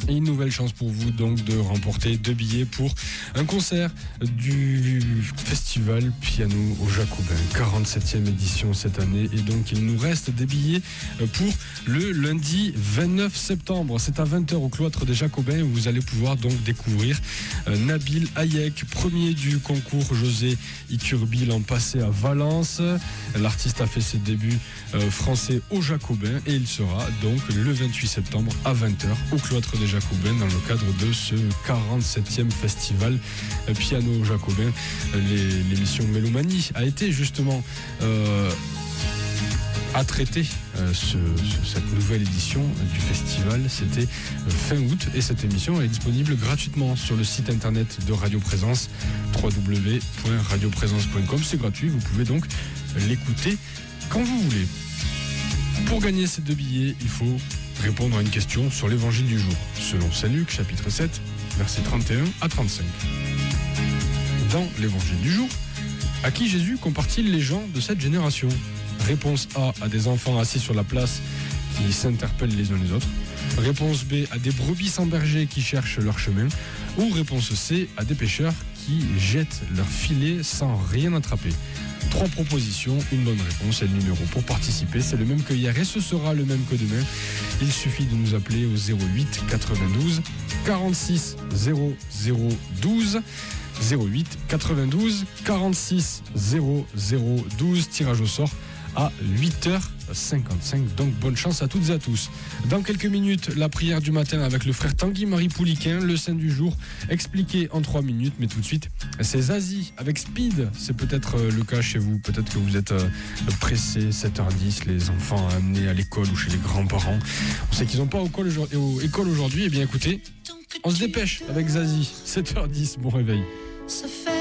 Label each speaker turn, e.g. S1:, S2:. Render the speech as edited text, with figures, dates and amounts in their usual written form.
S1: Et une nouvelle chance pour vous donc de remporter 2 billets pour un concert du festival Piano au Jacobin, 47e édition cette année. Et donc il nous reste des billets pour le lundi 29 septembre. C'est à 20h au cloître des Jacobins où vous allez pouvoir donc découvrir Nabil Hayek, premier du concours José Iturbi l'an passé à Valence. L'artiste a fait ses débuts français au Jacobin et il sera donc le 28 septembre à 20h au cloître des Jacobin dans le cadre de ce 47e festival Piano Jacobin. L'émission Mélomanie a été justement à traiter cette nouvelle édition du festival. C'était fin août et cette émission est disponible gratuitement sur le site internet de Radio Présence, www.radioprésence.com. C'est gratuit, vous pouvez donc l'écouter quand vous voulez. Pour gagner ces 2 billets, il faut répondre à une question sur l'évangile du jour, selon Saint Luc, chapitre 7, versets 31 à 35. Dans l'évangile du jour, à qui Jésus compare-t-il les gens de cette génération ? Réponse A, à des enfants assis sur la place qui s'interpellent les uns les autres. Réponse B, à des brebis sans berger qui cherchent leur chemin. Ou réponse C, à des pêcheurs qui jettent leur filet sans rien attraper. 3 propositions, une bonne réponse et le numéro pour participer. C'est le même que hier et ce sera le même que demain. Il suffit de nous appeler au 08 92 46 00 12. 08 92 46 00 12. Tirage au sort à 8h55. Donc bonne chance à toutes et à tous. Dans quelques minutes, la prière du matin avec le frère Tanguy-Marie Pouliquin, le saint du jour expliqué en 3 minutes. Mais tout de suite, c'est Zazie avec Speed. C'est peut-être le cas chez vous. Peut-être que vous êtes pressés, 7h10, les enfants amenés à l'école ou chez les grands-parents. On sait qu'ils n'ont pas école aujourd'hui. Eh bien écoutez, on se dépêche avec Zazie. 7h10, bon réveil.